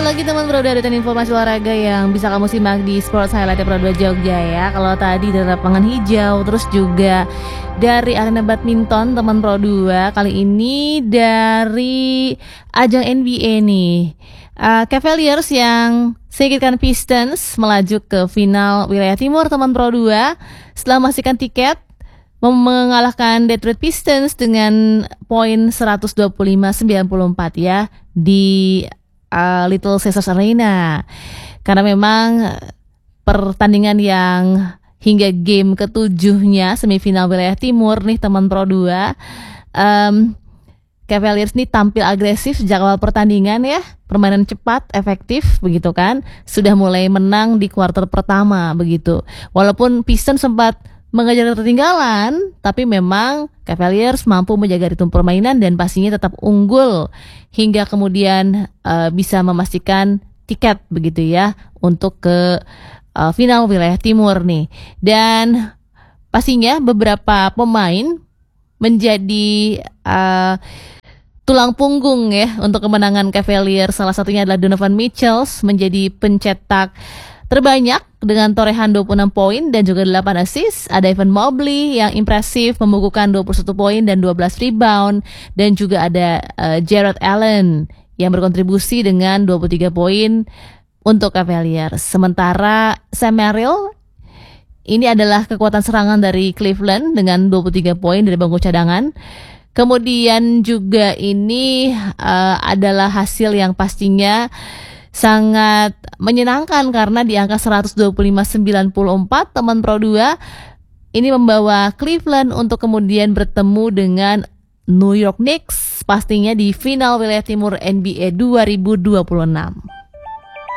lagi teman Pro 2 dan informasi olahraga yang bisa kamu simak di Sports Highlight Pro 2 Jogja ya. Kalau tadi dari lapangan hijau, terus juga dari arena badminton teman Pro 2, kali ini dari ajang NBA nih. Cavaliers yang singkirkan Pistons melaju ke final wilayah timur teman Pro 2 setelah memastikan tiket, mengalahkan Detroit Pistons dengan poin 125-94 ya di Little Caesars Arena. Karena memang pertandingan yang hingga game ketujuhnya semifinal wilayah timur nih teman Pro 2, Cavaliers nih tampil agresif sejak awal pertandingan ya, permainan cepat, efektif begitu kan, sudah mulai menang di kuarter pertama begitu. Walaupun Pistons sempat mengejar ketertinggalan, tapi memang Cavaliers mampu menjaga ritme permainan dan pastinya tetap unggul hingga kemudian bisa memastikan tiket begitu ya untuk ke final wilayah timur nih. Dan pastinya beberapa pemain menjadi tulang punggung ya untuk kemenangan Cavaliers. Salah satunya adalah Donovan Mitchell menjadi pencetak terbanyak dengan torehan 26 poin dan juga 8 assist. Ada Evan Mobley yang impresif membukukan 21 poin dan 12 rebound. Dan juga ada Jarrett Allen yang berkontribusi dengan 23 poin untuk Cavaliers. Sementara Sam Merrill ini adalah kekuatan serangan dari Cleveland dengan 23 poin dari bangku cadangan. Kemudian juga ini adalah hasil yang pastinya sangat menyenangkan karena di angka 125-94 teman Pro 2 ini membawa Cleveland untuk kemudian bertemu dengan New York Knicks pastinya di final wilayah timur NBA 2026.